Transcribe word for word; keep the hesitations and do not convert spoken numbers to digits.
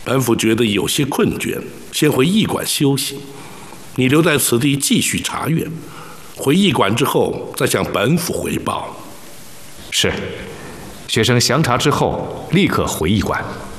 本府觉得有些困倦，先回驿馆休息。你留在此地继续查阅，回驿馆之后再向本府回报。 是，学生详查之后立刻回驿馆。